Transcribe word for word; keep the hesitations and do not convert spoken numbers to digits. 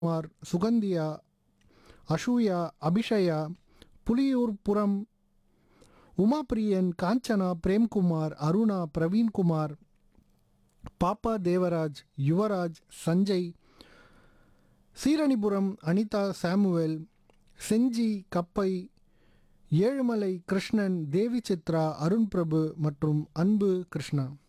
குமார், சுகந்தியா, அசூயா, அபிஷயா, புலியூர்புரம், உமாபிரியன், காஞ்சனா, பிரேம்குமார், அருணா, பிரவீன்குமார், பாப்பா தேவராஜ், யுவராஜ், சஞ்சய், சீரணிபுரம், அனிதா, சாமுவேல், செஞ்சி, கப்பை, ஏழுமலை, கிருஷ்ணன், தேவி சித்ரா, அருண் பிரபு மற்றும் அன்பு கிருஷ்ணா.